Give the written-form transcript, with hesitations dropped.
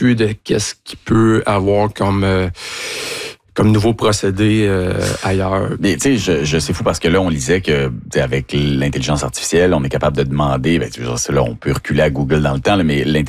l'affût de qu'est-ce qu'il peut avoir comme nouveau procédé ailleurs. Mais tu sais, c'est fou parce que là, on lisait que avec l'intelligence artificielle, on est capable de demander, là, on peut reculer à Google dans le temps, là, mais